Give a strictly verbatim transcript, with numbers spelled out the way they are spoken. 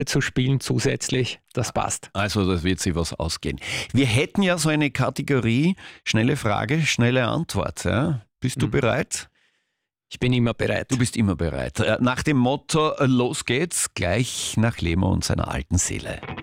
zu spielen zusätzlich. Das passt. Also das wird sich was ausgehen. Wir hätten ja so eine Kategorie, schnelle Frage, schnelle Antwort. Ja? Bist du Mhm. bereit? Ich bin immer bereit. Du bist immer bereit. Nach dem Motto, los geht's, gleich nach Lemo und seiner alten Seele.